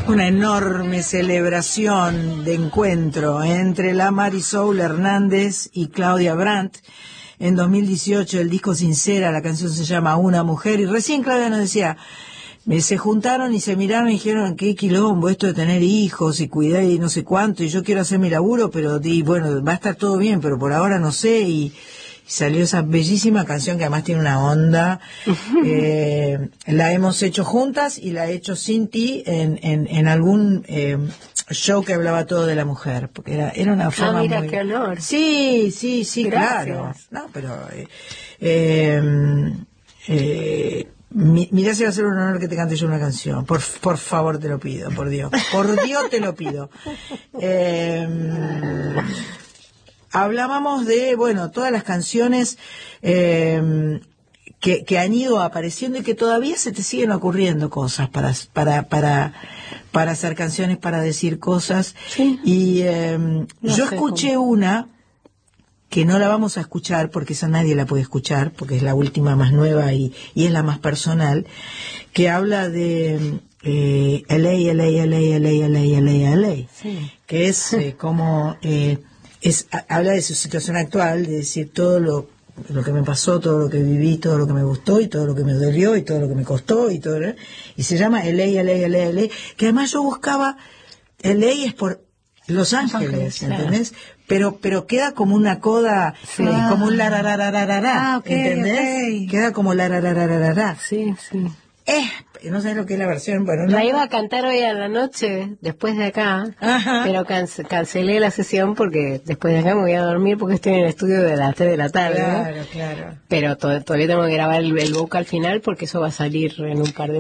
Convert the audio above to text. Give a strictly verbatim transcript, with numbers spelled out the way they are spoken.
una enorme celebración de encuentro entre la Marisol Hernández y Claudia Brandt. En dos mil dieciocho el disco Sincera, la canción se llama Una Mujer, y recién Claudia nos decía, se juntaron y se miraron y dijeron, qué quilombo esto de tener hijos y cuidar y no sé cuánto, y yo quiero hacer mi laburo, pero y bueno, va a estar todo bien, pero por ahora no sé, y salió esa bellísima canción que además tiene una onda. eh, la hemos hecho juntas y la he hecho sin ti en, en, en algún eh, show que hablaba todo de la mujer, porque era, era una forma ah, mira, muy... qué honor. Sí, sí, sí, Gracias. claro. No, pero... Eh, eh, eh, mi, mirá si va a ser un honor que te cante yo una canción. Por, por favor, te lo pido, por Dios. Por Dios te lo pido. Eh, Hablábamos de, bueno, todas las canciones eh, que, que han ido apareciendo y que todavía se te siguen ocurriendo cosas para para para para hacer canciones, para decir cosas. Sí. Y eh, no yo sé escuché cómo. una que no la vamos a escuchar porque esa nadie la puede escuchar, porque es la última más nueva y, y es la más personal, que habla de eh, L A, L A, L A, L A, L A, L A, L A, Sí. que es eh, como... Eh, Es, habla de su situación actual, de decir todo lo, lo que me pasó, todo lo que viví, todo lo que me gustó y todo lo que me dolió y todo lo que me costó y todo, ¿eh? Y se llama L A, L A, L A, L A, que además yo buscaba, L A es por Los Ángeles, ¿entendés? Claro. Pero pero queda como una coda, sí. eh, como un larararararara, ah, okay, ¿entendés? Okay. Queda como larararararara. Sí, sí. Eh, no sé lo que es la versión, bueno, la no. iba a cantar hoy a la noche después de acá. Ajá. Pero can- cancelé la sesión porque después de acá me voy a dormir porque estoy en el estudio de las tres de la tarde. Claro, ¿no? claro. Pero to- todavía tengo que grabar el, el vocal final porque eso va a salir en un par de